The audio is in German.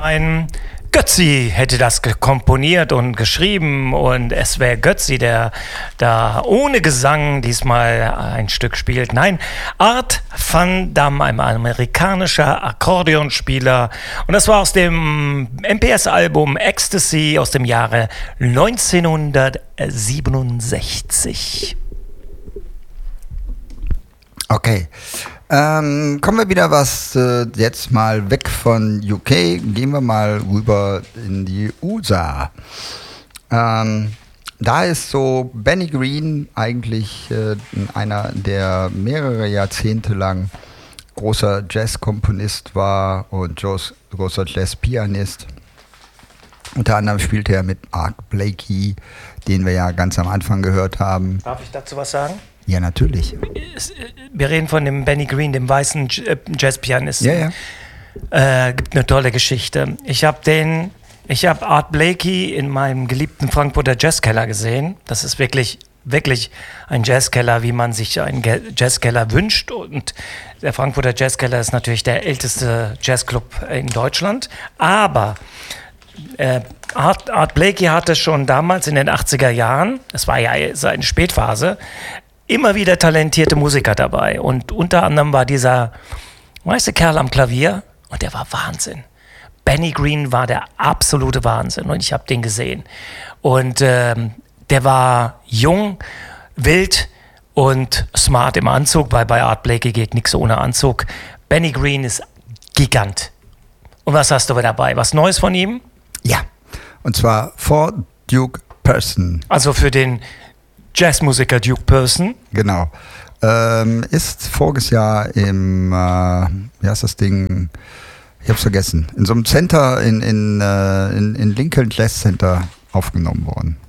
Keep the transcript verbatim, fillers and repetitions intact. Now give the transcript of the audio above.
Ein Götzi hätte das komponiert und geschrieben und es wäre Götzi, der da ohne Gesang diesmal ein Stück spielt. Nein, Art van Damme, ein amerikanischer Akkordeonspieler, und das war aus dem M P S-Album Ecstasy aus dem Jahre neunzehnhundertsiebenundsechzig. Okay. Ähm, kommen wir wieder was äh, jetzt mal weg von U K, gehen wir mal rüber in die U S A. Ähm, da ist so Benny Green eigentlich äh, einer, der mehrere Jahrzehnte lang großer Jazzkomponist war und großer Jazzpianist. Unter anderem spielte er mit Art Blakey, den wir ja ganz am Anfang gehört haben. Darf ich dazu was sagen? Ja, natürlich. Wir reden von dem Benny Green, dem weißen Jazzpianisten. Ja, ja. Äh, gibt eine tolle Geschichte. Ich habe den, ich habe Art Blakey in meinem geliebten Frankfurter Jazzkeller gesehen. Das ist wirklich, wirklich ein Jazzkeller, wie man sich einen Jazzkeller wünscht. Und der Frankfurter Jazzkeller ist natürlich der älteste Jazzclub in Deutschland. Aber äh, Art, Art Blakey hatte schon damals in den achtziger Jahren, das war ja seine Spätphase, immer wieder talentierte Musiker dabei. Und unter anderem war dieser weiße Kerl am Klavier und der war Wahnsinn. Benny Green war der absolute Wahnsinn und ich habe den gesehen. Und ähm, der war jung, wild und smart im Anzug, weil bei Art Blakey geht nichts ohne Anzug. Benny Green ist Gigant. Und was hast du dabei? Was Neues von ihm? Ja, und zwar For Duke Person. Also für den Jazzmusiker Duke Person. Genau. Ähm, ist voriges Jahr im, äh, wie heißt das Ding? Ich hab's vergessen. In so einem Center in, in, äh, in, in Lincoln Jazz Center aufgenommen worden.